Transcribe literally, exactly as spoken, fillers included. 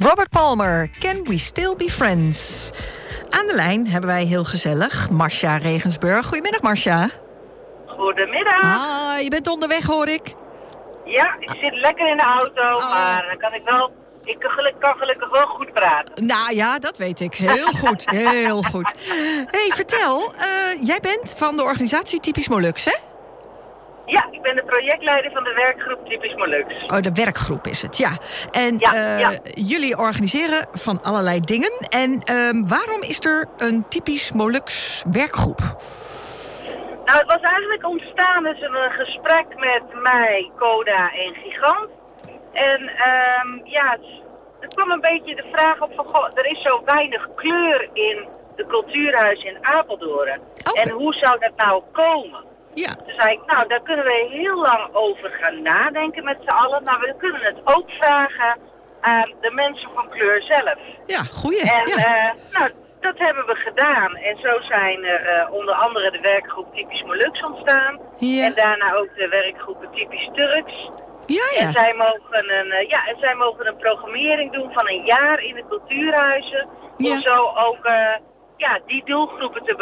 Robert Palmer, Can We Still Be Friends? Aan de lijn hebben wij heel gezellig Marcia Regensburg. Goedemiddag, Marcia. Goedemiddag. Ah, je bent onderweg, hoor ik. Ja, ik zit lekker in de auto, Oh. maar dan kan ik wel... Ik kan gelukkig, kan gelukkig wel goed praten. Nou ja, dat weet ik. Heel goed, heel goed. hey, vertel. Uh, jij bent van de organisatie Typisch Molux, hè? Ja, ik ben de projectleider van de werkgroep Typisch Molux. Oh, de werkgroep is het, ja. En Ja, uh, ja. jullie organiseren van allerlei dingen. En uh, waarom is er een Typisch Molux werkgroep? Nou, het was eigenlijk ontstaan dus een gesprek met mij, Coda en Gigant. En um, ja, er kwam een beetje de vraag op van, goh, er is zo weinig kleur in de cultuurhuis in Apeldoorn. Okay. En hoe zou dat nou komen? Ja. Toen zei ik, nou, daar kunnen we heel lang over gaan nadenken met z'n allen, maar we kunnen het ook vragen aan de mensen van kleur zelf. Ja, goeie. En ja. Uh, nou, dat hebben we gedaan. En zo zijn er uh, onder andere de werkgroep Typisch Molux ontstaan. Ja. En daarna ook de werkgroepen Typisch Turks. Ja, ja. En zij mogen een, uh, ja, en zij mogen een programmering doen van een jaar in de cultuurhuizen. Om Ja. zo ook uh, ja, die doelgroepen te